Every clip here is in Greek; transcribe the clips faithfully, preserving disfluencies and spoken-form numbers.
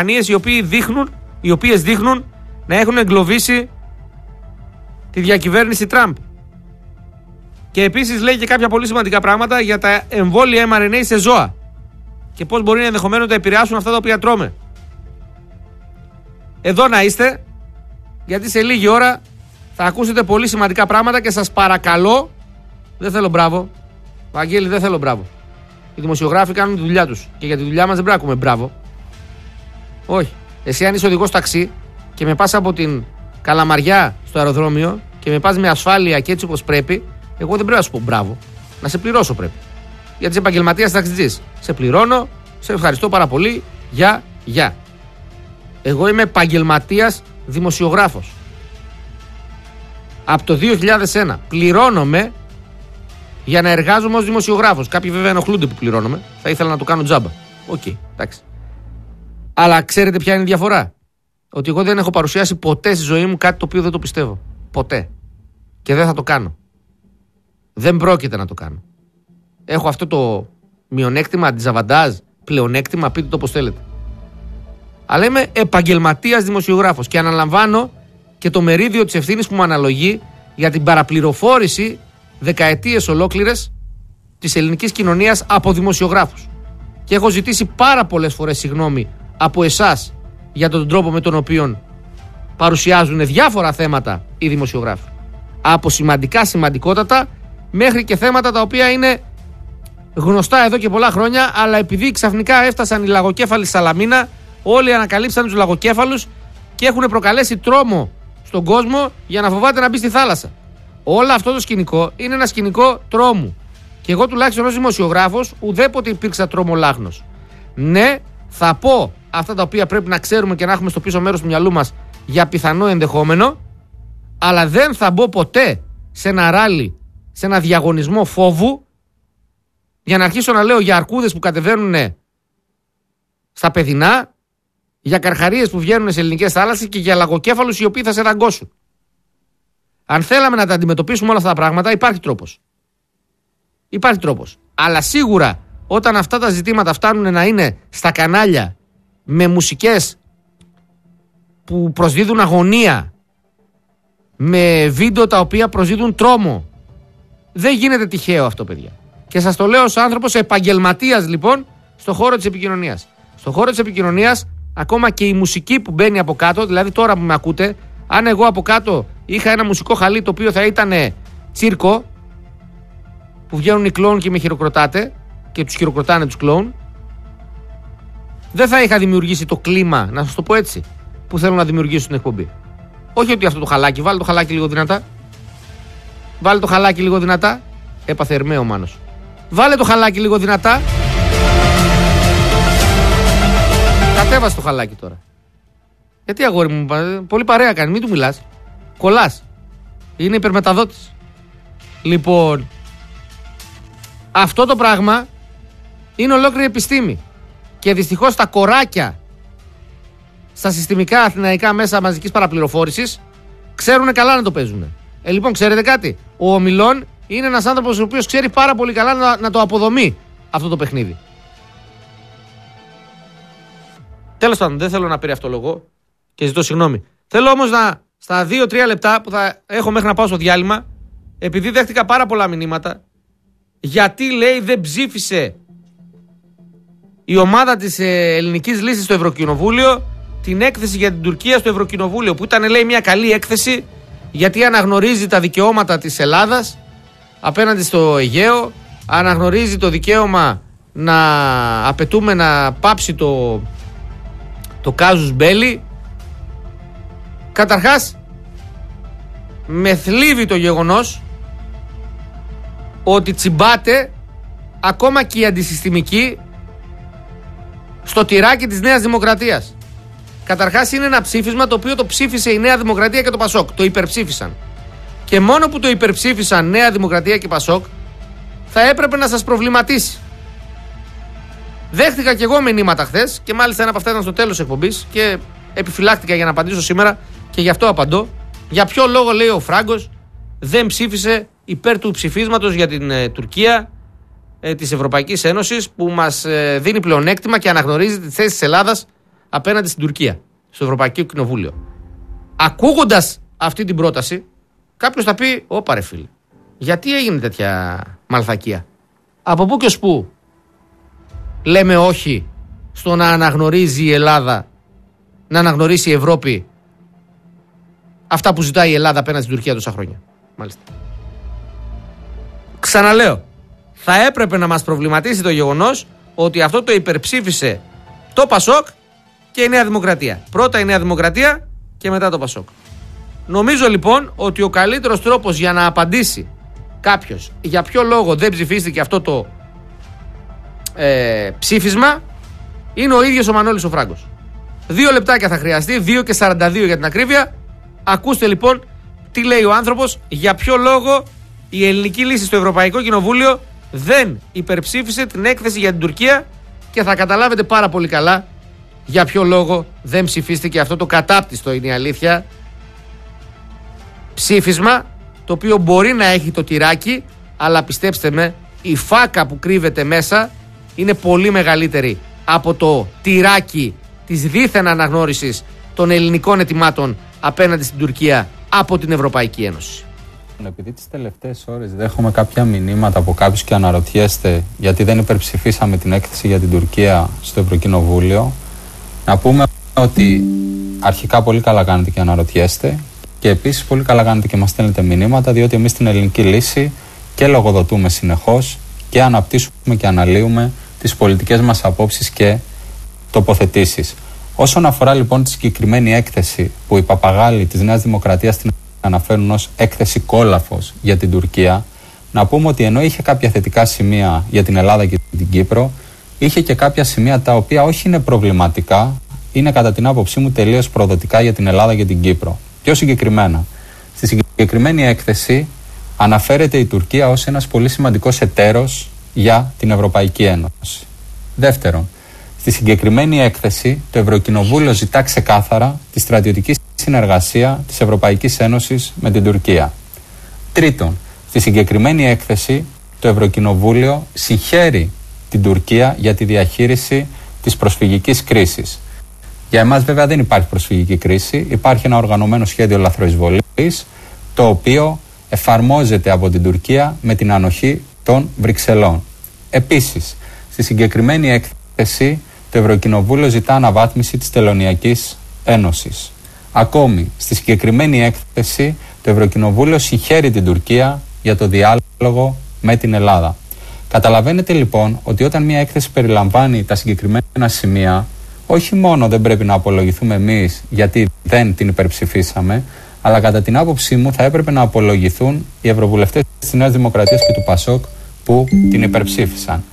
οι, οποίοι δείχνουν, οι οποίες δείχνουν να έχουν εγκλωβίσει τη διακυβέρνηση Τραμπ. Και επίσης λέει και κάποια πολύ σημαντικά πράγματα για τα εμβόλια εμ αρ εν έι σε ζώα και πώς μπορεί ενδεχομένως να επηρεάσουν αυτά τα οποία τρώμε. Εδώ να είστε, γιατί σε λίγη ώρα θα ακούσετε πολύ σημαντικά πράγματα και σας παρακαλώ, δεν θέλω μπράβο, Βαγγέλη, δεν θέλω μπράβο. Οι δημοσιογράφοι κάνουν τη δουλειά τους και για τη δουλειά μας δεν πρέπει να ακούμε μπράβο. Όχι. Εσύ αν είσαι οδηγός ταξί και με πας από την Καλαμαριά στο αεροδρόμιο και με πας με ασφάλεια και έτσι όπως πρέπει, εγώ δεν πρέπει να σου πω μπράβο. Να σε πληρώσω πρέπει. Γιατί είσαι επαγγελματίας ταξιτζής. Σε πληρώνω, σε ευχαριστώ πάρα πολύ. Γεια, γεια. Εγώ είμαι επαγγελματίας δημοσιογράφος. Από το δύο χιλιάδες ένα πληρώνομαι για να εργάζομαι ως δημοσιογράφος. Κάποιοι βέβαια ενοχλούνται που πληρώνομαι. Θα ήθελα να το κάνω τζάμπα. Οκ, okay, εντάξει. Αλλά ξέρετε ποια είναι η διαφορά? Ότι εγώ δεν έχω παρουσιάσει ποτέ στη ζωή μου κάτι το οποίο δεν το πιστεύω. Ποτέ. Και δεν θα το κάνω. Δεν πρόκειται να το κάνω. Έχω αυτό το μειονέκτημα, αντιζαβαντάζ, πλεονέκτημα, πείτε το όπως θέλετε. Αλλά είμαι επαγγελματίας δημοσιογράφος και αναλαμβάνω και το μερίδιο της ευθύνης που μου αναλογεί για την παραπληροφόρηση δεκαετίες ολόκληρες της ελληνικής κοινωνίας από δημοσιογράφους. Και έχω ζητήσει πάρα πολλές φορές συγγνώμη από εσάς για τον τρόπο με τον οποίο παρουσιάζουν διάφορα θέματα οι δημοσιογράφοι. Από σημαντικά σημαντικότατα μέχρι και θέματα τα οποία είναι γνωστά εδώ και πολλά χρόνια, αλλά επειδή ξαφνικά έφτασαν οι λαγοκέφαλοι στη Σαλαμίνα, όλοι ανακαλύψαν τους λαγοκέφαλους και έχουν προκαλέσει τρόμο στον κόσμο για να φοβάται να μπει στη θάλασσα. Όλο αυτό το σκηνικό είναι ένα σκηνικό τρόμου. Και εγώ τουλάχιστον ως δημοσιογράφος ουδέποτε υπήρξα τρομολάγνος. Ναι, θα πω αυτά τα οποία πρέπει να ξέρουμε και να έχουμε στο πίσω μέρος του μυαλού μας για πιθανό ενδεχόμενο, αλλά δεν θα μπω ποτέ σε ένα ράλι, σε ένα διαγωνισμό φόβου για να αρχίσω να λέω για αρκούδες που κατεβαίνουν στα παιδινά, για καρχαρίες που βγαίνουν σε ελληνικές θάλασσες και για λαγοκέφαλους οι οποίοι θα σε δαγκώσουν. Αν θέλαμε να τα αντιμετωπίσουμε όλα αυτά τα πράγματα, υπάρχει τρόπος. Υπάρχει τρόπος. Αλλά σίγουρα όταν αυτά τα ζητήματα φτάνουν να είναι στα κανάλια με μουσικές που προσδίδουν αγωνία, με βίντεο τα οποία προσδίδουν τρόμο, δεν γίνεται τυχαίο αυτό, παιδιά. Και σας το λέω ως άνθρωπος επαγγελματίας, λοιπόν, στον χώρο της επικοινωνίας. Στον χώρο της επικοινωνίας, ακόμα και η μουσική που μπαίνει από κάτω, δηλαδή τώρα που με ακούτε, αν εγώ από κάτω είχα ένα μουσικό χαλί το οποίο θα ήταν τσίρκο, που βγαίνουν οι κλόουν και με χειροκροτάτε και τους χειροκροτάνε τους κλόουν, δεν θα είχα δημιουργήσει το κλίμα, να σας το πω έτσι, που θέλω να δημιουργήσω στην εκπομπή. Όχι ότι αυτό το χαλάκι, βάλε το χαλάκι λίγο δυνατά. Βάλε το χαλάκι λίγο δυνατά. Έπαθε ερμαίο Μάνος. Βάλε το χαλάκι λίγο δυνατά. Κατέβασε το χαλάκι τώρα. Γιατί αγόρι μου, πολύ παρέα κάνει, μην του μιλάς. Κολλάς. Είναι υπερμεταδότης. Λοιπόν, αυτό το πράγμα είναι ολόκληρη επιστήμη. Και δυστυχώς τα κοράκια στα συστημικά αθηναϊκά μέσα μαζικής παραπληροφόρησης ξέρουν καλά να το παίζουν. Ε, λοιπόν, ξέρετε κάτι? Ο Ομιλών είναι ένας άνθρωπος ο οποίος ξέρει πάρα πολύ καλά να, να το αποδομεί αυτό το παιχνίδι. Τέλος πάντων, δεν θέλω να περιαυτολογώ και ζητώ συγγνώμη. Θέλω όμως να, στα δύο τρία λεπτά που θα έχω μέχρι να πάω στο διάλειμμα, επειδή δέχτηκα πάρα πολλά μηνύματα, γιατί λέει δεν ψήφισε η ομάδα της ε, ελληνικής λύσης στο Ευρωκοινοβούλιο την έκθεση για την Τουρκία στο Ευρωκοινοβούλιο, που ήταν, λέει, μια καλή έκθεση γιατί αναγνωρίζει τα δικαιώματα της Ελλάδας απέναντι στο Αιγαίο, αναγνωρίζει το δικαίωμα να απαιτούμε να πάψει το, το κάζους μπέλι. Καταρχάς, με θλίβει το γεγονός ότι τσιμπάτε ακόμα και η αντισυστημική στο τυράκι της Νέας Δημοκρατίας. Καταρχάς, είναι ένα ψήφισμα το οποίο το ψήφισε η Νέα Δημοκρατία και το Πασόκ. Το υπερψήφισαν. Και μόνο που το υπερψήφισαν Νέα Δημοκρατία και Πασόκ, θα έπρεπε να σας προβληματίσει. Δέχτηκα κι εγώ μηνύματα χθες και μάλιστα ένα από αυτά ήταν στο τέλος της εκπομπής και επιφυλάχτηκα για να απαντήσω σήμερα και γι' αυτό απαντώ. Για ποιο λόγο, λέει ο Φράγκος, δεν ψήφισε υπέρ του ψηφίσματος για την ε, Τουρκία ε, της Ευρωπαϊκής Ένωσης, που μας ε, δίνει πλεονέκτημα και αναγνωρίζει τη θέση της Ελλάδας απέναντι στην Τουρκία, στο Ευρωπαϊκό Κοινοβούλιο. Ακούγοντας αυτή την πρόταση, κάποιος θα πει: όπα ρε φίλε, γιατί έγινε τέτοια μαλθακία? Από πού και ως πού λέμε όχι στο να αναγνωρίζει η Ελλάδα, να αναγνωρίσει η Ευρώπη αυτά που ζητάει η Ελλάδα απέναντι στην Τουρκία τόσα χρόνια? Μάλιστα. Ξαναλέω, θα έπρεπε να μας προβληματίσει το γεγονός ότι αυτό το υπερψήφισε το Πασόκ και η Νέα Δημοκρατία. Πρώτα η Νέα Δημοκρατία και μετά το Πασόκ. Νομίζω λοιπόν ότι ο καλύτερος τρόπος για να απαντήσει κάποιος για ποιο λόγο δεν ψηφίστηκε αυτό το ε, ψήφισμα είναι ο ίδιος ο Μανώλης ο Φράγκος. Δύο λεπτάκια θα χρειαστεί, δύο και σαράντα δύο για την ακρίβεια. Ακούστε λοιπόν τι λέει ο άνθρωπος, για ποιο λόγο η ελληνική λύση στο Ευρωπαϊκό Κοινοβούλιο δεν υπερψήφισε την έκθεση για την Τουρκία και θα καταλάβετε πάρα πολύ καλά για ποιο λόγο δεν ψηφίστηκε αυτό το κατάπτυστο, είναι η αλήθεια, ψήφισμα, το οποίο μπορεί να έχει το τυράκι, αλλά πιστέψτε με, η φάκα που κρύβεται μέσα είναι πολύ μεγαλύτερη από το τυράκι της δίθεν αναγνώρισης των ελληνικών αιτημάτων απέναντι στην Τουρκία από την Ευρωπαϊκή Ένωση. Επειδή τις τελευταίες ώρες δέχομαι κάποια μηνύματα από κάποιους και αναρωτιέστε γιατί δεν υπερψηφίσαμε την έκθεση για την Τουρκία στο Ευρωκοινοβούλιο, να πούμε ότι αρχικά πολύ καλά κάνετε και αναρωτιέστε και επίσης πολύ καλά κάνετε και μας στέλνετε μηνύματα, διότι εμείς στην ελληνική λύση και λογοδοτούμε συνεχώς και αναπτύσσουμε και αναλύουμε τις πολιτικές μας απόψεις και τοποθετήσεις. Όσον αφορά λοιπόν τη συγκεκριμένη έκθεση που οι παπαγάλοι της Νέας Δημοκρατίας την αναφέρουν ως έκθεση κόλαφος για την Τουρκία, να πούμε ότι ενώ είχε κάποια θετικά σημεία για την Ελλάδα και την Κύπρο, είχε και κάποια σημεία τα οποία όχι είναι προβληματικά, είναι κατά την άποψή μου τελείως προδοτικά για την Ελλάδα και την Κύπρο. Πιο συγκεκριμένα, στη συγκεκριμένη έκθεση αναφέρεται η Τουρκία ως ένας πολύ σημαντικός εταίρος για την Ευρωπαϊκή Ένωση. Δεύτερον, στη συγκεκριμένη έκθεση το Ευρωκοινοβούλιο ζητά ξεκάθαρα τη στρατιωτική συνεργασία της Ευρωπαϊκής Ένωσης με την Τουρκία. Τρίτον, στη συγκεκριμένη έκθεση το Ευρωκοινοβούλιο συγχαίρει την Τουρκία για τη διαχείριση της προσφυγικής κρίσης. Για εμάς βέβαια δεν υπάρχει προσφυγική κρίση, υπάρχει ένα οργανωμένο σχέδιο λαθροεισβολής, το οποίο εφαρμόζεται από την Τουρκία με την ανοχή των Βρυξελών. Επίσης, στη συγκεκριμένη έκθεση το Ευρωκοινοβούλιο ζητά αναβάθμιση της Τελωνειακής Ένωσης. Ακόμη, στη συγκεκριμένη έκθεση το Ευρωκοινοβούλιο συγχαίρει την Τουρκία για το διάλογο με την Ελλάδα. Καταλαβαίνετε λοιπόν ότι όταν μια έκθεση περιλαμβάνει τα συγκεκριμένα σημεία, όχι μόνο δεν πρέπει να απολογηθούμε εμείς γιατί δεν την υπερψηφίσαμε, αλλά κατά την άποψή μου θα έπρεπε να απολογηθούν οι ευρωβουλευτές της Νέας Δημοκρατίας και του Πασόκ που την υπερψήφισαν.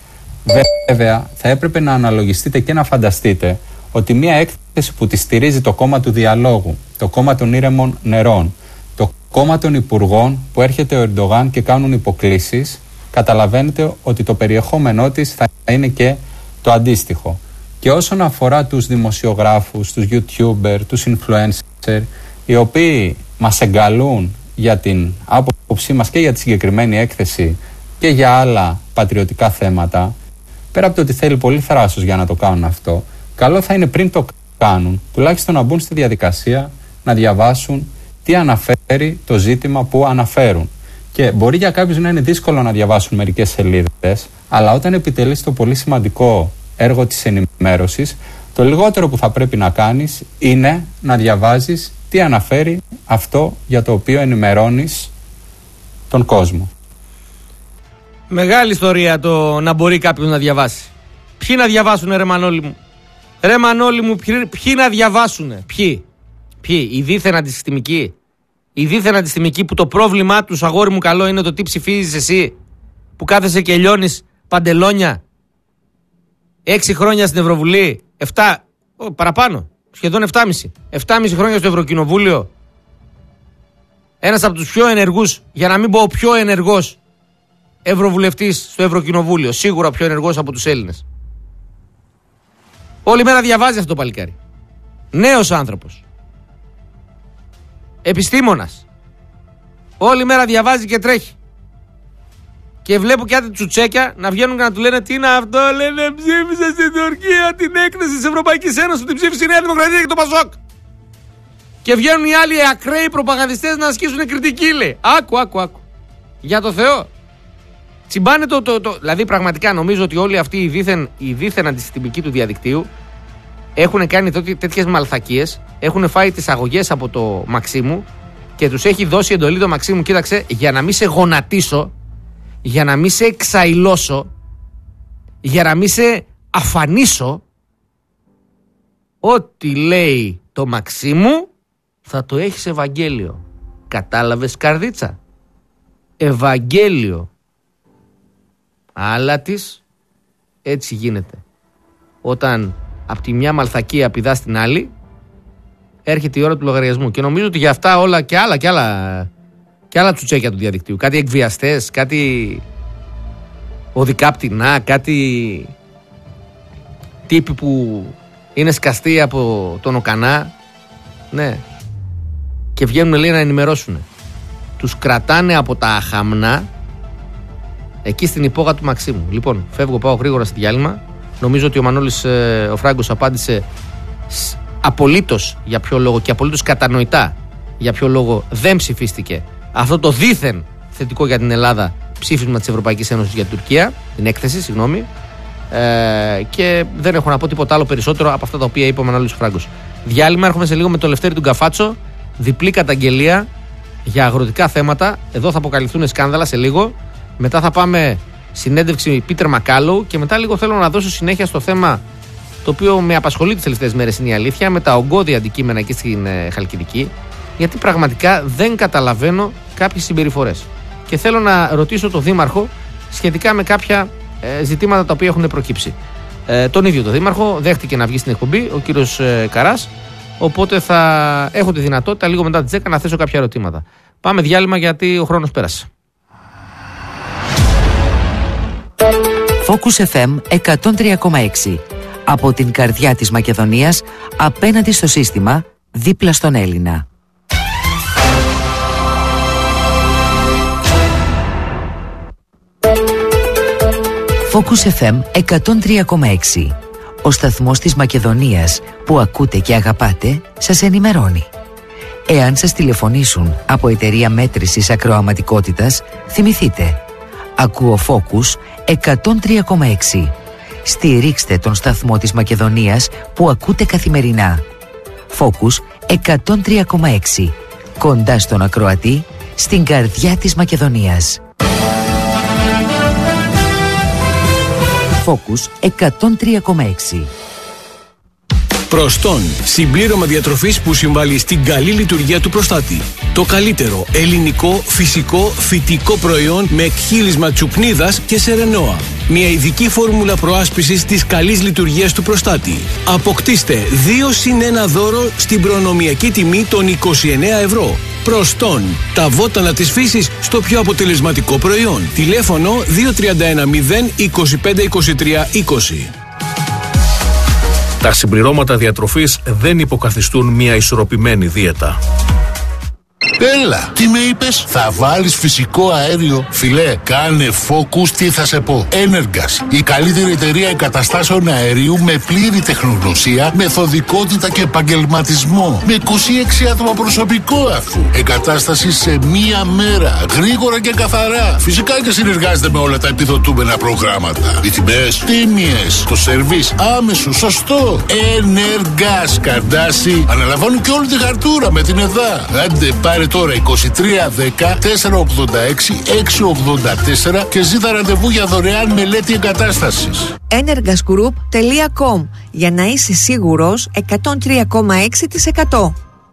Βέβαια, θα έπρεπε να αναλογιστείτε και να φανταστείτε ότι μια έκθεση που τη στηρίζει το κόμμα του διαλόγου, το κόμμα των ήρεμων νερών, το κόμμα των υπουργών που έρχεται ο Ερντογάν και κάνουν υποκλήσεις, καταλαβαίνετε ότι το περιεχόμενό της θα είναι και το αντίστοιχο. Και όσον αφορά τους δημοσιογράφους, τους YouTuber, τους influencer, οι οποίοι μας εγκαλούν για την άποψή μας και για τη συγκεκριμένη έκθεση και για άλλα πατριωτικά θέματα, πέρα από το ότι θέλει πολύ θράσος για να το κάνουν αυτό, καλό θα είναι πριν το κάνουν, τουλάχιστον να μπουν στη διαδικασία να διαβάσουν τι αναφέρει το ζήτημα που αναφέρουν. Και μπορεί για κάποιους να είναι δύσκολο να διαβάσουν μερικές σελίδες, αλλά όταν επιτελείς το πολύ σημαντικό έργο της ενημέρωσης, το λιγότερο που θα πρέπει να κάνεις είναι να διαβάζεις τι αναφέρει αυτό για το οποίο ενημερώνεις τον κόσμο. Μεγάλη ιστορία το να μπορεί κάποιος να διαβάσει. Ποιοι να διαβάσουνε ρε Μανώλη μου? Ρε Μανώλη μου, ποιοι, ποιοι να διαβάσουνε? Ποιοι? Ποιοι? Οι δίθεν αντισυστημικοί? Οι δίθεν αντισυστημικοί που το πρόβλημά τους, αγόρι μου καλό, είναι το τι ψηφίζεις εσύ, που κάθεσαι και λιώνεις παντελόνια έξι χρόνια στην Ευρωβουλή, εφτά, ο, παραπάνω, σχεδόν εφτάμιση. εφτάμιση χρόνια στο Ευρωκοινοβούλιο. Ένας από τους πιο ενεργούς, για να μην πω ο πιο ενεργός ευρωβουλευτής στο Ευρωκοινοβούλιο. Σίγουρα πιο ενεργός από τους Έλληνες. Όλη μέρα διαβάζει αυτό το παλικάρι. Νέος άνθρωπος. Επιστήμονας. Όλη μέρα διαβάζει και τρέχει. Και βλέπω και άντε τσουτσέκια να βγαίνουν και να του λένε τι είναι αυτό. Λένε ψήφισε στην Τουρκία την έκθεση της Ευρωπαϊκής Ένωσης, την ψήφισε η Νέα Δημοκρατία και το Πασόκ. Και βγαίνουν οι άλλοι ακραίοι προπαγανδιστές να ασκήσουν κριτική, λέει. Άκου, άκου, άκου. Για το Θεό. Τσιμπάνε το, το, το. Δηλαδή, πραγματικά νομίζω ότι όλοι αυτοί οι δίθεν, οι δίθεν αντισυστημικοί του διαδικτύου έχουν κάνει τέτοιες μαλθακίες, έχουν φάει τις αγωγές από το Μαξίμου και τους έχει δώσει εντολή το Μαξίμου. Κοίταξε, για να μην σε γονατίσω, για να μην σε εξαϊλώσω, για να μην σε αφανίσω, ό,τι λέει το Μαξίμου θα το έχεις Ευαγγέλιο. Κατάλαβες, καρδίτσα? Ευαγγέλιο. Αλλά της έτσι γίνεται. Όταν από τη μια μαλθακία πηδά στην άλλη, έρχεται η ώρα του λογαριασμού. Και νομίζω ότι για αυτά όλα και άλλα και άλλα, και άλλα τσουτσέκια του διαδικτύου, κάτι εκβιαστές, κάτι οδικά πτηνά, κάτι τύποι που είναι σκαστοί από τον Οκανά, ναι, και βγαίνουν, λέει, να ενημερώσουν. Τους κρατάνε από τα αχαμνά εκεί στην υπόγα του Μαξίμου. Λοιπόν, φεύγω, πάω γρήγορα στη διάλειμμα. Νομίζω ότι ο Μανώλης ε, ο Φράγκος απάντησε απολύτως για ποιο λόγο και απολύτως κατανοητά για ποιο λόγο δεν ψηφίστηκε αυτό το δίθεν θετικό για την Ελλάδα ψήφισμα της Ευρωπαϊκής Ένωσης για την Τουρκία, την έκθεση, συγγνώμη, ε, και δεν έχω να πω τίποτα άλλο περισσότερο από αυτά τα οποία είπε ο Μανώλης ο Φράγκος. Διάλειμμα, έρχομαι σε λίγο με το Λευτέρη του Γκαφάτσο, διπλή καταγγελία για αγροτικά θέματα. Εδώ θα αποκαλυφθούν σκάνδαλα σε λίγο. Μετά θα πάμε συνέντευξη Πίτερ Μακάλου και μετά λίγο θέλω να δώσω συνέχεια στο θέμα το οποίο με απασχολεί τις τελευταίες μέρες, είναι η αλήθεια, με τα ογκώδη αντικείμενα εκεί στην ε, Χαλκιδική, γιατί πραγματικά δεν καταλαβαίνω κάποιες συμπεριφορές. Και θέλω να ρωτήσω τον Δήμαρχο σχετικά με κάποια ε, ζητήματα τα οποία έχουν προκύψει. Ε, τον ίδιο τον Δήμαρχο δέχτηκε να βγει στην εκπομπή, ο κύριος ε, Καράς, οπότε θα έχω τη δυνατότητα λίγο μετά τις δέκα να θέσω κάποια ερωτήματα. Πάμε διάλειμμα γιατί ο χρόνος πέρασε. Focus εφ εμ εκατόν τρία κόμμα έξι. Από την καρδιά της Μακεδονίας, απέναντι στο σύστημα, δίπλα στον Έλληνα. Focus εφ εμ εκατόν τρία κόμμα έξι. Ο σταθμός της Μακεδονίας που ακούτε και αγαπάτε σας ενημερώνει. Εάν σας τηλεφωνήσουν από εταιρεία μέτρησης ακροαματικότητας, θυμηθείτε. Ακούω Focus εκατόν τρία κόμμα έξι. Στηρίξτε τον σταθμό της Μακεδονίας που ακούτε καθημερινά. Focus εκατόν τρία κόμμα έξι. Κοντά στον ακροατή, στην καρδιά της Μακεδονίας. Focus εκατόν τρία κόμμα έξι. Προστόν, συμπλήρωμα διατροφής που συμβάλλει στην καλή λειτουργία του προστάτη. Το καλύτερο ελληνικό, φυσικό, φυτικό προϊόν με εκχύλισμα τσουπνίδας και σερενόα. Μια ειδική φόρμουλα προάσπισης της καλής λειτουργίας του προστάτη. Αποκτήστε δύο συν ένα δώρο στην προνομιακή τιμή των είκοσι εννέα ευρώ. Προστόν, τα βότανα της φύσης στο πιο αποτελεσματικό προϊόν. Τηλέφωνο δύο τρία ένα μηδέν είκοσι πέντε είκοσι τρία είκοσι. Τα συμπληρώματα διατροφής δεν υποκαθιστούν μια ισορροπημένη δίαιτα. Έλα, τι με είπες? Θα βάλεις φυσικό αέριο? Φιλέ, κάνε Focus, τι θα σε πω. Energas, η καλύτερη εταιρεία εγκαταστάσεων αερίου με πλήρη τεχνογνωσία, μεθοδικότητα και επαγγελματισμό. Με είκοσι έξι άτομα προσωπικό αφού. Εγκατάσταση σε μία μέρα, γρήγορα και καθαρά. Φυσικά και συνεργάζεται με όλα τα επιδοτούμενα προγράμματα. Οι τιμές τίμιες, το σερβίς άμεσο, σωστό. Energas, Καρντάση, αναλαμβάνουν και όλη τη χαρτούρα με την ΕΔΑ. Άντε, πάρε τώρα είκοσι τρία δέκα τετρακόσια ογδόντα έξι εξακόσια ογδόντα τέσσερα και ζήτα ραντεβού για δωρεάν μελέτη εγκατάστασης. energas group τελεία com, για να είσαι σίγουρος εκατόν τρία κόμμα έξι τοις εκατό.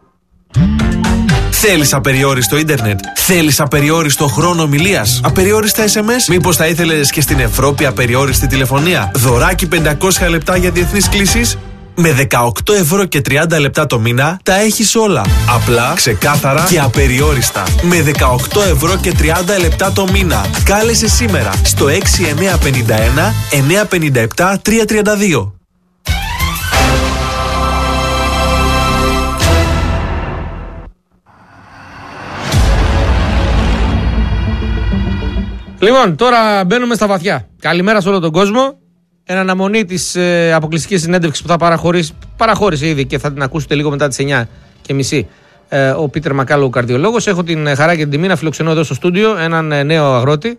Θέλεις απεριόριστο ίντερνετ? Θέλεις απεριόριστο χρόνο ομιλίας? Απεριόριστα ες εμ ες? Μήπως θα ήθελες και στην Ευρώπη απεριόριστη τηλεφωνία? Δωράκι πεντακόσια λεπτά για διεθνείς κλήσεις? Με δεκαοκτώ ευρώ και τριάντα λεπτά το μήνα τα έχεις όλα. Απλά, ξεκάθαρα και απεριόριστα. Με δεκαοκτώ ευρώ και τριάντα λεπτά το μήνα. Κάλεσε σήμερα στο έξι εννιά πενήντα ένα εννιά πενήντα επτά τριακόσια τριάντα δύο. Λοιπόν, τώρα μπαίνουμε στα βαθιά. Καλημέρα σε όλο τον κόσμο. Εν αναμονή της ε, αποκλειστικής συνέντευξης που θα παραχωρήσει, παραχώρησε ήδη και θα την ακούσετε λίγο μετά τις εννιά και μισή ε, ο Πίτερ Μακάλο, ο καρδιολόγος. Έχω την χαρά και την τιμή να φιλοξενώ εδώ στο στούντιο έναν ε, νέο αγρότη,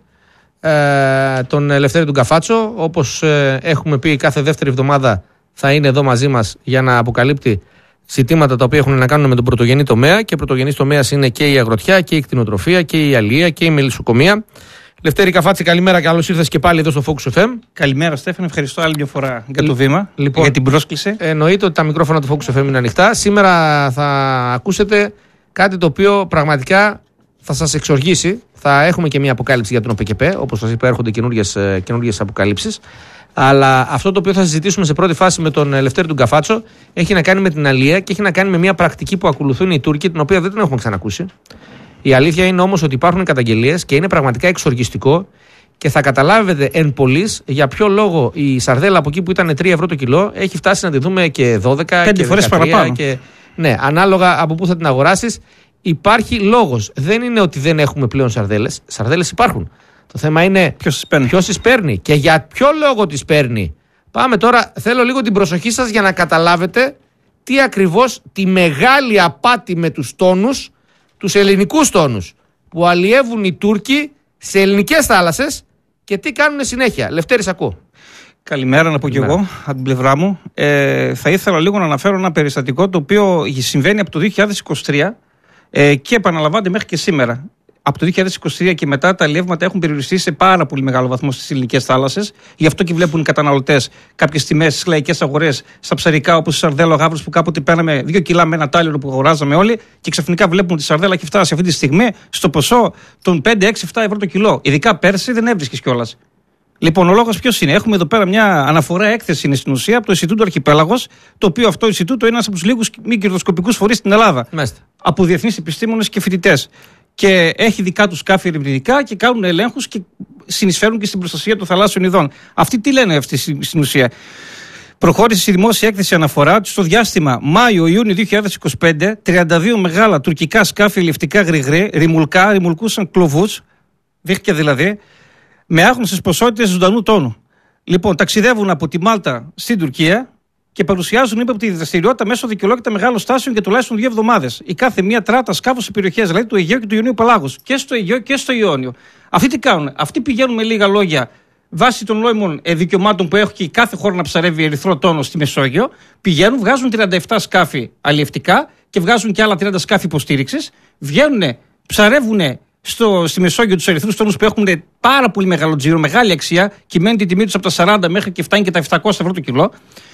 ε, τον Λευτέρη του Γκαφάτσο. Όπως ε, έχουμε πει, κάθε δεύτερη εβδομάδα θα είναι εδώ μαζί μας για να αποκαλύπτει ζητήματα τα οποία έχουν να κάνουν με τον πρωτογενή τομέα. Και πρωτογενής τομέας είναι και η αγροτιά και η κτηνοτροφία και η αλεία και η μελισσοκομεία. Λευτέρη Καφάτση, καλημέρα, καλώς ήρθες και πάλι εδώ στο Focus εφ εμ. Καλημέρα, Στέφανε, ευχαριστώ άλλη μια φορά για το βήμα, λοιπόν, για την πρόσκληση. Εννοείται ότι τα μικρόφωνα του Focus εφ εμ είναι ανοιχτά. Σήμερα θα ακούσετε κάτι το οποίο πραγματικά θα σας εξοργήσει. Θα έχουμε και μια αποκάλυψη για τον ΟΠΕΚΕΠΕ, όπως σας είπα, έρχονται καινούργιες αποκαλύψεις. Αλλά αυτό το οποίο θα συζητήσουμε σε πρώτη φάση με τον Λευτέρη του Γκαφάτσο έχει να κάνει με την αλεία και έχει να κάνει με μια πρακτική που ακολουθούν οι Τούρκοι, την οποία δεν την έχουμε ξανακούσει. Η αλήθεια είναι όμως ότι υπάρχουν καταγγελίες και είναι πραγματικά εξοργιστικό και θα καταλάβετε εν πολλοίς για ποιο λόγο η σαρδέλα από εκεί που ήταν τρία ευρώ το κιλό έχει φτάσει να τη δούμε και δώδεκα πέντε και φορές παραπάνω. Και, ναι, ανάλογα από πού θα την αγοράσεις. Υπάρχει λόγος. Δεν είναι ότι δεν έχουμε πλέον σαρδέλες. Σαρδέλες υπάρχουν. Το θέμα είναι ποιος τις παίρνει και για ποιο λόγο τις παίρνει. Πάμε τώρα, θέλω λίγο την προσοχή σας για να καταλάβετε τι ακριβώς τη μεγάλη απάτη με τους τόνους, τους ελληνικούς τόνους που αλλιεύουν οι Τούρκοι σε ελληνικές θάλασσες και τι κάνουν συνέχεια. Λευτέρης, ακούω. Καλημέρα να πω κι εγώ από την πλευρά μου. Ε, θα ήθελα λίγο να αναφέρω ένα περιστατικό το οποίο συμβαίνει από το δύο χιλιάδες είκοσι τρία ε, και επαναλαμβάνεται μέχρι και σήμερα. Από το δύο χιλιάδες είκοσι τρία και μετά τα αλλιεύματα έχουν περιοριστεί σε πάρα πολύ μεγάλο βαθμό στις ελληνικές θάλασσες. Γι' αυτό και βλέπουν οι καταναλωτές κάποιες τιμές στις λαϊκές αγορές, στα ψαρικά όπως η σαρδέλα, ο γάβρος που κάποτε παίρναμε δύο κιλά με ένα τάλιρο που αγοράζαμε όλοι και ξαφνικά βλέπουν ότι η σαρδέλα έχει φτάσει αυτή τη στιγμή στο ποσό των πέντε, έξι, επτά ευρώ το κιλό. Ειδικά πέρσι δεν έβρισκες κιόλας. Λοιπόν, ο λόγος ποιος είναι? Έχουμε εδώ πέρα μια αναφορά έκθεση στην ουσία από το Ινστιτούτο Αρχιπέλαγος, το οποίο αυτό Ινστιτούτο είναι ένας από τους λίγους μη κερδοσκοπικούς φορείς στην Ελλάδα. Μάλιστα. Από διεθνείς επιστήμονες και φοιτητές. Και έχει δικά του σκάφη ερευνητικά και κάνουν ελέγχους και συνεισφέρουν και στην προστασία των θαλάσσιων ειδών. Αυτοί τι λένε αυτοί στην ουσία? Προχώρησε στη δημόσια έκθεση αναφορά ότι στο διάστημα Μάιο-Ιούνιο δύο χιλιάδες είκοσι πέντε τριάντα δύο μεγάλα τουρκικά σκάφη ελευτικά γρηγρή, ρημουλκά, ρημουλκούσαν κλωβούς, δείχτηκε δηλαδή, με άγνωστες ποσότητες ζωντανού τόνου. Λοιπόν, ταξιδεύουν από τη Μάλτα στην Τουρκία και παρουσιάζουν ύποπτη δραστηριότητα μέσω δικαιολόγητα μεγάλων στάσεων για τουλάχιστον δύο εβδομάδες. Η κάθε μία τράτα σκάφος σε περιοχές, δηλαδή του Αιγαίου και του Ιωνίου Παλάγους. Και στο Αιγαίο και στο Ιόνιο. Αυτοί τι κάνουν? Αυτοί πηγαίνουν με λίγα λόγια, βάσει των νόμιμων δικαιωμάτων που έχει κάθε χώρα να ψαρεύει ερυθρό τόνο στη Μεσόγειο, πηγαίνουν, βγάζουν τριάντα επτά σκάφη αλλιευτικά και βγάζουν και άλλα τριάντα σκάφη υποστήριξης. Βγαίνουν, ψαρεύουν στο, στη Μεσόγειο τους ερυθρούς τόνους που έχουν πάρα πολύ μεγάλο τζίρο, μεγάλη αξία, κυμαίνει την τιμή τους από τα σαράντα μέχρι και φτάνει και τα επτακόσια ευρώ το κιλό.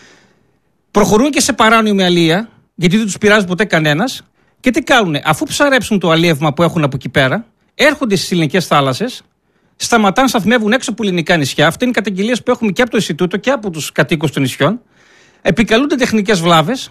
Προχωρούν και σε παράνομη αλεία, γιατί δεν τους πειράζει ποτέ κανένας. Και τι κάνουν? Αφού ψαρέψουν το αλίευμα που έχουν από εκεί πέρα, έρχονται στις ελληνικές θάλασσες, σταματάνε, σταθμεύουν έξω από ελληνικά νησιά. Αυτές είναι οι καταγγελίες που έχουμε και από το Ινστιτούτο και από τους κατοίκους των νησιών. Επικαλούνται τεχνικές βλάβες,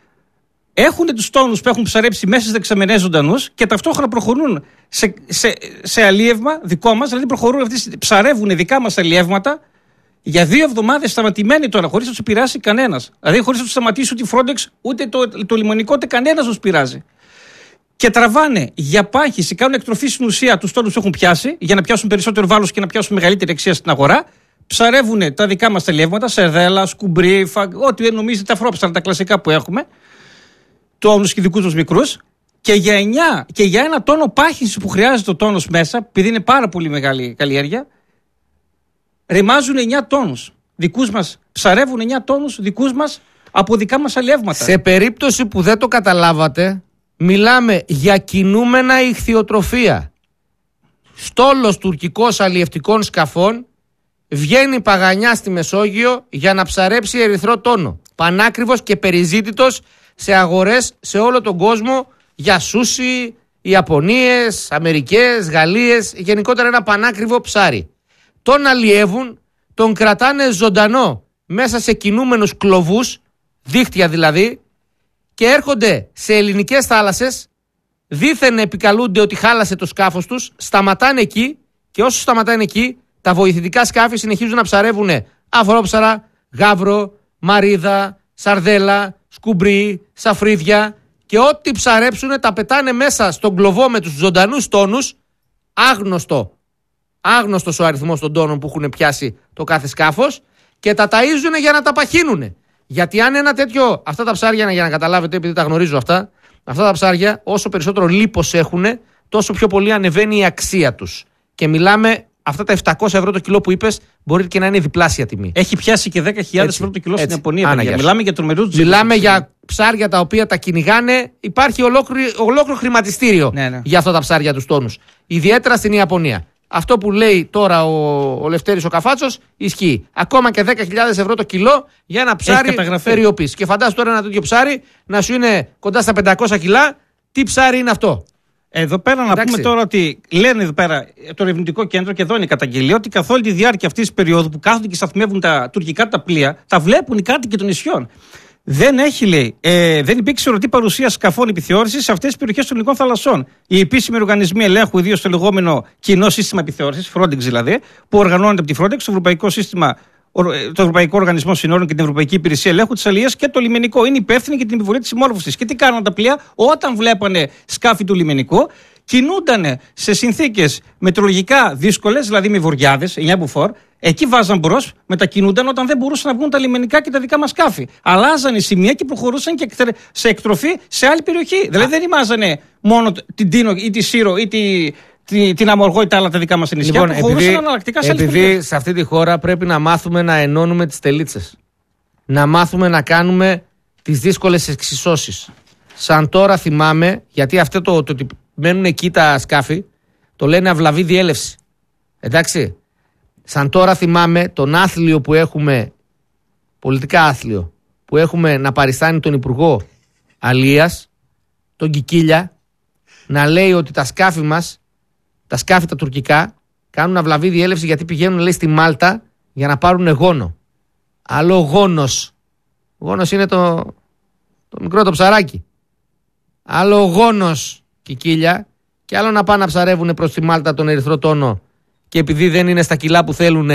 έχουν τους τόνους που έχουν ψαρέψει μέσα στις δεξαμενές ζωντανούς και ταυτόχρονα προχωρούν σε, σε, σε αλίευμα δικό μας, δηλαδή προχωρούν αυτοί, ψαρεύουν δικά μας αλίευματα. Για δύο εβδομάδες σταματημένοι τώρα, χωρίς να τους πειράσει κανένας. Δηλαδή, χωρίς να τους σταματήσει ούτε η Frontex, ούτε το, το λιμονικό, ούτε κανένας τους πειράζει. Και τραβάνε για πάχυση, κάνουν εκτροφή στην ουσία τους τόνους που έχουν πιάσει, για να πιάσουν περισσότερο βάρος και να πιάσουν μεγαλύτερη αξία στην αγορά. Ψαρεύουν τα δικά μας τελεύματα, σερδέλα, σκουμπρί, φαγ, ό,τι νομίζετε, τα φρόψαρα, τα κλασικά που έχουμε. Τόνους και δικούς μας μικρούς. Και για, εννιά, και για ένα τόνο πάχυση που χρειάζεται ο τόνος μέσα, επειδή είναι πάρα πολύ μεγάλη καλλιέργεια. Ρημάζουν εννιά τόνους δικούς μας, ψαρεύουν εννιά τόνους δικούς μας από δικά μας αλλιεύματα. Σε περίπτωση που δεν το καταλάβατε, μιλάμε για κινούμενα ιχθυοτροφία. Στόλος τουρκικός αλλιευτικών σκαφών βγαίνει παγανιά στη Μεσόγειο για να ψαρέψει ερυθρό τόνο. Πανάκριβος και περιζήτητος σε αγορές σε όλο τον κόσμο για σούσι, Ιαπωνίες, Αμερικές, Γαλλίες, γενικότερα ένα πανάκριβο ψάρι. Τον αλλιεύουν, τον κρατάνε ζωντανό μέσα σε κινούμενους κλωβούς, δίχτυα δηλαδή, και έρχονται σε ελληνικές θάλασσες, δήθεν επικαλούνται ότι χάλασε το σκάφος τους, σταματάνε εκεί και όσο σταματάνε εκεί, τα βοηθητικά σκάφη συνεχίζουν να ψαρεύουν αφρόψαρα, γάβρο, μαρίδα, σαρδέλα, σκουμπρί, σαφρίδια και ό,τι ψαρέψουν τα πετάνε μέσα στον κλωβό με τους ζωντανούς τόνους, άγνωστο άγνωστος ο αριθμός των τόνων που έχουν πιάσει το κάθε σκάφος και τα ταΐζουν για να τα παχύνουνε. Γιατί αν ένα τέτοιο, αυτά τα ψάρια, για να καταλάβετε, επειδή τα γνωρίζω αυτά, αυτά τα ψάρια όσο περισσότερο λίπος έχουν, τόσο πιο πολύ ανεβαίνει η αξία τους. Και μιλάμε, αυτά τα επτακόσια ευρώ το κιλό που είπες, μπορεί και να είναι διπλάσια τιμή. Έχει πιάσει και δέκα χιλιάδες ευρώ το κιλό στην Ιαπωνία. Μιλάμε για τρομερούς τζίρους. Μιλάμε για ψάρια τα οποία τα κυνηγάνε. Υπάρχει ολόκληρο, ολόκληρο χρηματιστήριο ναι, ναι. για αυτά τα ψάρια τους τόνους. Ιδιαίτερα στην Ιαπωνία. Αυτό που λέει τώρα ο, ο Λευτέρης ο Καφάτσος ισχύει. Ακόμα και δέκα χιλιάδες ευρώ το κιλό για ένα ψάρι περιοπής. Και φαντάσου τώρα ένα τέτοιο ψάρι να σου είναι κοντά στα πεντακόσια κιλά. Τι ψάρι είναι αυτό? Εδώ πέρα να Εντάξει. πούμε τώρα ότι λένε εδώ πέρα το ερευνητικό κέντρο, και εδώ είναι η καταγγελία, ότι καθ' όλη τη διάρκεια αυτής της περίοδου που κάθονται και σταθμεύουν τα τουρκικά τα πλοία, τα βλέπουν οι κάτοικοι των νησιών. Δεν έχει, λέει, ε, δεν υπήρξε ορατή παρουσία σκαφών επιθεώρησης σε αυτές τις περιοχές των ελληνικών θαλασσών. Οι επίσημοι οργανισμοί ελέγχου, ιδίως το λεγόμενο κοινό σύστημα επιθεώρησης, Frontex δηλαδή, που οργανώνεται από τη Frontex, το Ευρωπαϊκό Σύστημα, το Ευρωπαϊκό Οργανισμό Συνόρων και την Ευρωπαϊκή Υπηρεσία Ελέγχου της Αλίας και το λιμενικό, είναι υπεύθυνοι για την επιβολή της συμμόρφωσης. Και τι κάνουν τα πλοία όταν βλέπανε σκάφη του λιμενικού? Κινούνταν σε συνθήκες μετεωρολογικά δύσκολες, δηλαδή με βοριάδες, εννιά μποφόρ, εκεί βάζαν μπρος, μετακινούνταν όταν δεν μπορούσαν να βγουν τα λιμενικά και τα δικά μας σκάφη. Αλλάζανε σημεία και προχωρούσαν και σε εκτροφή σε άλλη περιοχή. Α. Δηλαδή δεν ρημάζανε μόνο την Τίνο ή τη Σύρο ή τη, τη, την Αμοργό ή τα άλλα τα δικά μας νησιά. Λοιπόν, προχωρούσαν επειδή, αναλλακτικά σε επειδή περιοχές. Σε αυτή τη χώρα πρέπει να μάθουμε να ενώνουμε τις τελίτσες. Να μάθουμε να κάνουμε τις δύσκολες εξισώσεις. Σαν τώρα θυμάμαι, γιατί αυτό το, το, το μένουν εκεί τα σκάφη, το λένε αυλαβή διέλευση. Εντάξει. Σαν τώρα θυμάμαι τον άθλιο που έχουμε, πολιτικά άθλιο, που έχουμε να παριστάνει τον Υπουργό Αλίας, τον Κικίλια, να λέει ότι τα σκάφη μας, τα σκάφη τα τουρκικά, κάνουν αυλαβή διέλευση γιατί πηγαίνουν, λέει, στη Μάλτα για να πάρουν γόνο. Άλλο γόνος. Γόνος είναι το, το μικρό το ψαράκι. Άλλο γόνος, Κικίλια, και άλλο να πάνε να ψαρεύουν προς τη Μάλτα τον ερυθρό τόνο και επειδή δεν είναι στα κιλά που θέλουν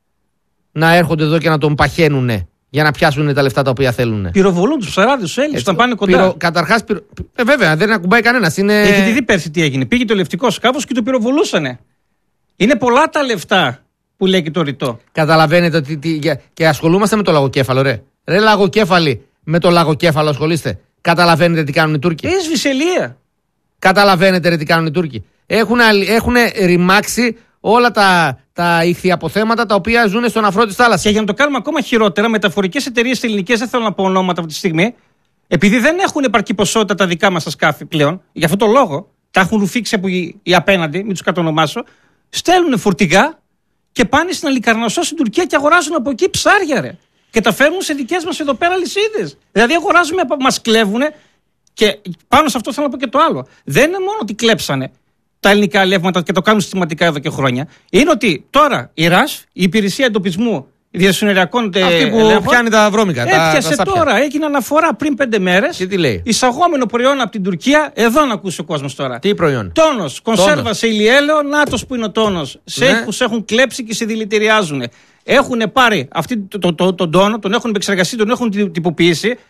να έρχονται εδώ και να τον παχαίνουν για να πιάσουν τα λεφτά τα οποία θέλουν. Πυροβολούν τους ψαράδες, τους Έλληνες, όταν πάνε κοντά. Πυρο, καταρχάς, πυρο, ε, βέβαια, δεν ακουμπάει κανένας. Είναι... Έχετε δει πέρσι τι έγινε? Πήγε το λευτικό σκάφος και το πυροβολούσανε. Είναι πολλά τα λεφτά που λέει και το ρητό. Καταλαβαίνετε ότι. Τι, και ασχολούμαστε με το λαγοκέφαλο, ρε. Ρε λαγοκέφαλοι, με το λαγοκέφαλο ασχολείστε. Καταλαβαίνετε τι κάνουν οι Τούρκοι? Έσβησε Ελία. Καταλαβαίνετε ρε, τι κάνουν οι Τούρκοι? Έχουν, έχουν ρημάξει όλα τα, τα ηχθιαποθέματα τα οποία ζουν στον αφρό της θάλασσας. Και για να το κάνουμε ακόμα χειρότερα, μεταφορικές εταιρείες ελληνικές, δεν θέλω να πω ονόματα αυτή τη στιγμή, επειδή δεν έχουν επαρκή ποσότητα τα δικά μας τα σκάφη πλέον, για αυτόν τον λόγο, τα έχουν ρουφήξει από οι, οι απέναντι, μην τους κατονομάσω, στέλνουν φορτηγά και πάνε στην Αλικαρνασσό στην Τουρκία και αγοράζουν από εκεί ψάρια, ρε. Και τα φέρνουν σε δικές μας εδώ πέρα αλυσίδες. Δηλαδή αγοράζουμε, μας κλέβουνε. Και πάνω σε αυτό θέλω να πω και το άλλο. Δεν είναι μόνο ότι κλέψανε τα ελληνικά αλλιεύματα και το κάνουν συστηματικά εδώ και χρόνια. Είναι ότι τώρα η ΡΑΣ, η υπηρεσία εντοπισμού διασυνοριακών αυτή που ελέγχων, πιάνει τα βρώμικα. Έπιασε τα, τα τώρα, έγινε αναφορά πριν πέντε μέρες. Και τι λέει? Εισαγόμενο προϊόν από την Τουρκία, εδώ να ακούσει ο κόσμος τώρα. Τι προϊόν? Τόνος, κονσέρβα σε ηλιέλαιο, νάτος που είναι ο τόνος. Σε που σε έχουν κλέψει και σε δηλητηριάζουν. Έχουν πάρει αυτή το, το, το, τον τόνο, τον έχουν επεξεργαστεί, τον έχουν τυποποιήσει.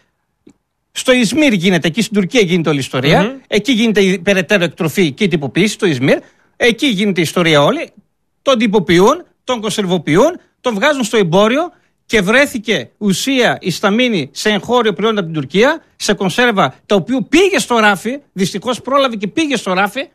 Στο Ισμύρ γίνεται, εκεί στην Τουρκία γίνεται όλη η ιστορία. Mm-hmm. Εκεί γίνεται η περαιτέρω εκτροφή και η τυποποίηση, στο Ισμύρ. Εκεί γίνεται η ιστορία όλη. Τον τυποποιούν, τον κονσερβοποιούν, τον βγάζουν στο εμπόριο και βρέθηκε ουσία ισταμίνη σε εγχώριο προϊόν από την Τουρκία, σε κονσέρβα, το οποίο πήγε στο ράφι, δυστυχώς πρόλαβε και πήγε στο ράφι.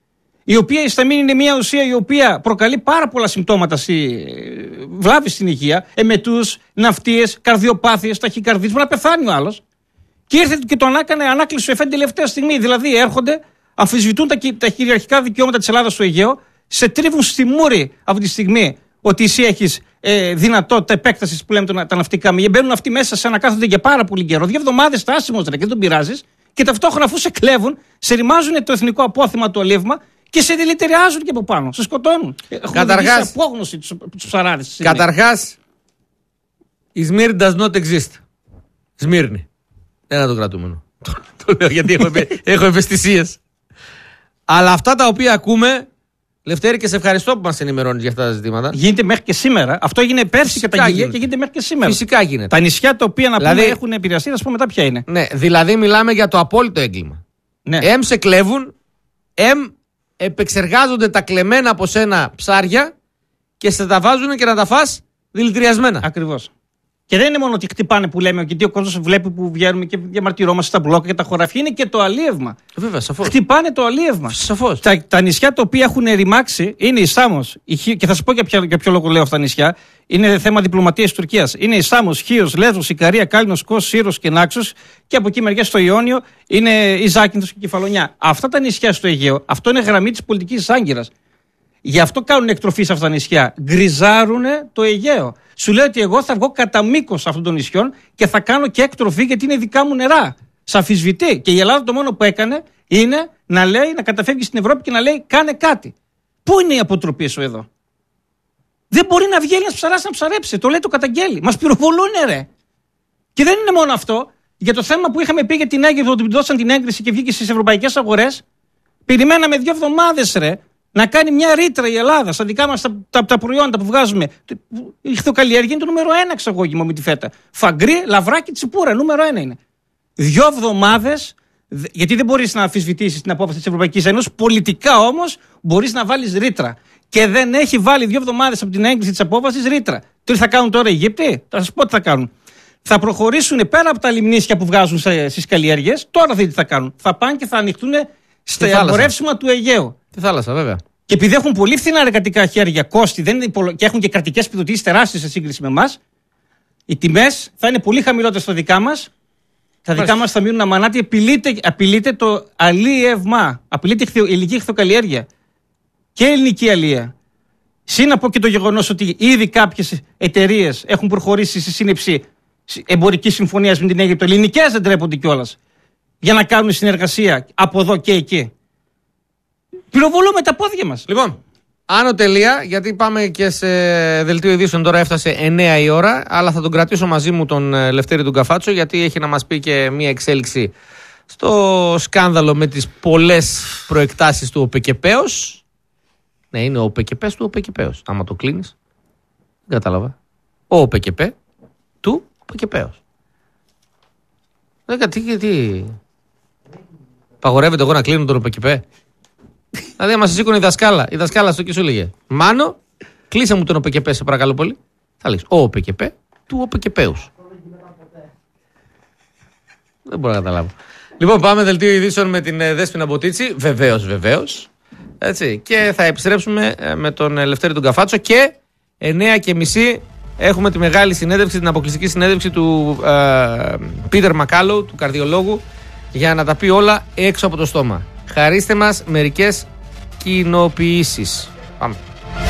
Η οποία ισταμίνη είναι μια ουσία η οποία προκαλεί πάρα πολλά συμπτώματα, στη βλάβη στην υγεία, εμετούς, ναυτίες, καρδιοπάθειες, ταχυκαρδίες, μπορεί να πεθάνει ο άλλος. Και ήρθε και τον έκανε, ανάκληση ο Εφέντη τελευταία στιγμή. Δηλαδή έρχονται, αμφισβητούν τα, τα κυριαρχικά δικαιώματα της Ελλάδας στο Αιγαίο, σε τρίβουν στη μούρη αυτή τη στιγμή ότι εσύ έχεις ε, δυνατότητα επέκτασης που λέμε τα, τα ναυτικά. Με μπαίνουν αυτοί μέσα σε ανακάθονται για πάρα πολύ καιρό. Δύο εβδομάδες στάσιμος ρε, και δεν τον πειράζεις. Και ταυτόχρονα αφού σε κλέβουν, σε ρημάζουν το εθνικό απόθεμα, το αλίευμα και σε δηλητηριάζουν και από πάνω. Σε σκοτώνουν. Καταρχάς, απόγνωση τους, τους ψαράδες. Καταρχάς, η Σμύρνη does not exist. Σμύρνη. Ένα το κρατούμενο. Το λέω γιατί έχω, έχω ευαισθησίες. Αλλά αυτά τα οποία ακούμε, Λευτέρη, και σε ευχαριστώ που μας ενημερώνεις για αυτά τα ζητήματα. Γίνεται μέχρι και σήμερα. Αυτό έγινε πέρσι καταγγελία και γίνεται μέχρι και σήμερα. Φυσικά γίνεται. Τα νησιά τα οποία να δηλαδή, πούμε έχουν επηρεαστεί, να σου πω μετά ποια είναι. Ναι, δηλαδή μιλάμε για το απόλυτο έγκλημα. Ναι. Εμ σε κλέβουν, εμ επεξεργάζονται τα κλεμμένα από σένα ψάρια και σε τα βάζουν και να τα φας δηλητηριασμένα. Ακριβώς. Και δεν είναι μόνο ότι χτυπάνε που λέμε, γιατί ο κόσμος βλέπει που βγαίνουμε και διαμαρτυρόμαστε στα μπλόκα και τα χωραφιά, είναι και το αλίευμα. Βέβαια, σαφώς. Χτυπάνε το αλίευμα. Σαφώς. Τα, τα νησιά τα οποία έχουν ρημάξει είναι η Σάμος, η Χίο, και θα σου πω για ποιο, για ποιο λόγο λέω αυτά τα νησιά. Είναι θέμα διπλωματίας της Τουρκίας. Είναι η Σάμος, Χίος, Λέσβος, Ικαρία, Κάλινος, Κos, Σύρος και Νάξος. Και από εκεί μεριά στο Ιόνιο είναι η Ζάκυνθος και η Κεφαλονιά. Αυτά τα νησιά στο Αιγαίο, αυτό είναι γραμμή της πολιτικής άγκυρας. Γι' αυτό κάνουν εκτροφή σε αυτά τα νησιά. Γκριζάρουν το Αιγαίο. Σου λέει ότι εγώ θα βγω κατά μήκος αυτών των νησιών και θα κάνω και εκτροφή γιατί είναι δικά μου νερά. Σε αμφισβητεί. Και η Ελλάδα το μόνο που έκανε είναι να λέει, να καταφεύγει στην Ευρώπη και να λέει κάνε κάτι. Πού είναι η αποτροπή σου εδώ? Δεν μπορεί να βγει ένας ψαράς να ψαρέψει. Το λέει, το καταγγέλει. Μας πυροβολούνε, ρε. Και δεν είναι μόνο αυτό. Για το θέμα που είχαμε πει για την Αίγυπτο, ότι δώσαν την έγκριση και βγήκε στις ευρωπαϊκές αγορές, περιμέναμε δύο εβδομάδες, ρε. Να κάνει μια ρήτρα η Ελλάδα στα δικά μας τα, τα, τα προϊόντα που βγάζουμε. Η ηχθειοκαλλιέργεια είναι το νούμερο ένα εξαγώγημα με τη φέτα. Φαγκρί, λαβράκι, τσιπούρα, νούμερο ένα είναι. Δύο εβδομάδες, γιατί δεν μπορείς να αμφισβητήσεις την απόφαση της Ευρωπαϊκής Ένωσης, πολιτικά όμως μπορείς να βάλεις ρήτρα. Και δεν έχει βάλει δύο εβδομάδες από την έγκριση της απόφασης ρήτρα. Τι θα κάνουν τώρα οι Αιγύπτιοι? Θα σας πω τι θα κάνουν. Θα προχωρήσουν πέρα από τα λιμνίσια που βγάζουν στις καλλιέργειες. Τώρα δείτε τι θα κάνουν. Θα πάνε και θα ανοιχτούν στα εμπορεύσιμα του Αιγαίου. Τη θάλασσα, βέβαια. Και επειδή έχουν πολύ φθηνά εργατικά χέρια, κόστη δεν είναι υπολο... και έχουν και κρατικές επιδοτήσεις τεράστιες σε σύγκριση με εμάς, οι τιμές θα είναι πολύ χαμηλότερες στα δικά μας. Τα δικά μας θα μείνουν αμανάτι. Απειλείται, απειλείται το αλίευμα. Απειλείται η ελληνική ηχθειοκαλλιέργεια. Και η ελληνική αλία. Συν από και το γεγονός ότι ήδη κάποιες εταιρείες έχουν προχωρήσει στη σύννεψη εμπορικής συμφωνίας με την Αίγυπτο. Ελληνικές δεν τρέπονται κιόλας. Για να κάνουν συνεργασία από εδώ και εκεί. Πυροβολούμε τα πόδια μας. Λοιπόν, άνω τελεία, γιατί πάμε και σε δελτίο ειδήσεων. Τώρα έφτασε εννιά η ώρα, αλλά θα τον κρατήσω μαζί μου τον Λευτέρη τον Καφάτσο, γιατί έχει να μας πει και μία εξέλιξη στο σκάνδαλο με τις πολλές προεκτάσεις του ΟΠΕΚΕΠΕΟΣ. Ναι, είναι ο ΟΠΕΚΕΠΕΣ του ΟΠΕΚΕΠΕΟΣ. Άμα το κλείνεις, δεν κατάλαβα. Ο ΟΠΕΚΕΠΕ του ΟΠΕΚΕΠΕΟΣ. Δεν τι, τι. Παγορεύεται εγώ να κλείνω τον ΟΠΕΚΕΠΕ? Δηλαδή, άμα σε σήκωνε η δασκάλα, η δασκάλα στο εκεί σου έλεγε Μάνο, κλείσε μου τον ΟΠΕΚΕΠΕ, σε παρακαλώ πολύ. Θα λες ο ΟΠΕΚΕΠΕ του ΟΠΕΚΕΠΕΟΣ. Δεν μπορώ να καταλάβω. Λοιπόν, πάμε δελτίο ειδήσεων με την Δέσποινα Μποτίτσι. Βεβαίως, βεβαίως. Έτσι. Και θα επιστρέψουμε με τον Λευτέρη τον Καφάτσο και εννιά και μισή έχουμε τη μεγάλη συνέντευξη, την αποκλειστική συνέντευξη του ε, Πίτερ Μακάλο, του καρδιολόγου, για να τα πει όλα έξω από το στόμα. Χαρίστε μας μερικές κοινοποιήσεις. Πάμε.